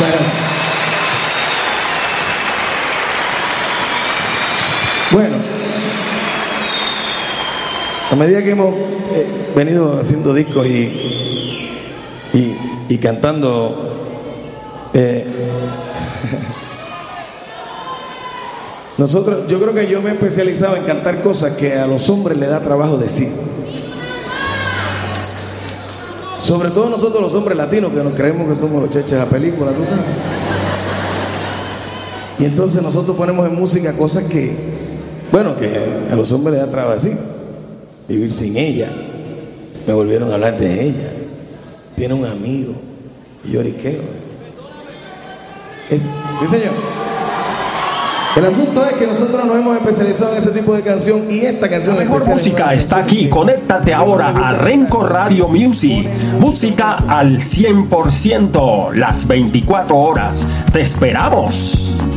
Muchas gracias. Bueno, a medida que hemos venido haciendo discos y cantando, yo creo que yo me he especializado en cantar cosas que a los hombres les da trabajo decir. Sobre todo nosotros los hombres latinos, que nos creemos que somos los cheches de la película, tú sabes. Y entonces nosotros ponemos en música cosas que, bueno, que a los hombres les da trabajo decir. Vivir sin ella. Me volvieron a hablar de ella. Tiene un amigo. Y lloriqueo. Sí, señor. El asunto es que nosotros nos hemos especializado en ese tipo de canción y esta canción la mejor música está aquí. Conéctate ahora a Renco Radio Music. Música al 100%, las 24 horas. ¡Te esperamos!